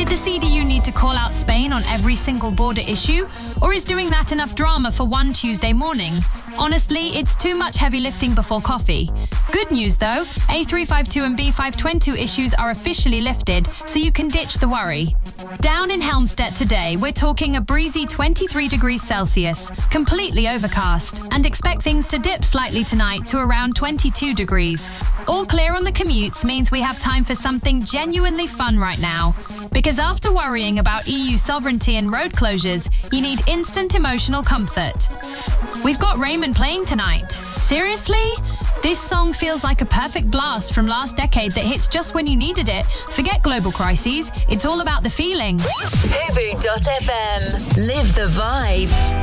Did the CDU need to call out Spain on every single border issue? Or is doing that enough drama for one Tuesday morning? Honestly, it's too much heavy lifting before coffee. Good news though, A352 and B522 issues are officially lifted, so you can ditch the worry. Down in Helmstedt today, we're talking a breezy 23 degrees Celsius, completely overcast, and expect things to dip slightly tonight to around 22 degrees. All clear on the commutes means we have time for something genuinely fun right now. Because after worrying about EU sovereignty and road closures, you need instant emotional comfort. We've got Raymond playing tonight. Seriously? This song feels like a perfect blast from last decade that hits just when you needed it. Forget global crises, it's all about the feeling. Fubu.fm. Live the vibe.